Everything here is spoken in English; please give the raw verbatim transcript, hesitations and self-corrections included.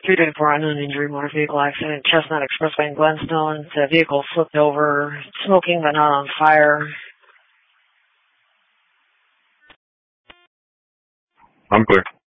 three twenty-four, unknown injury, motor vehicle accident, Chestnut Expressway in Glenstone. The vehicle flipped over, smoking but not on fire. I'm clear.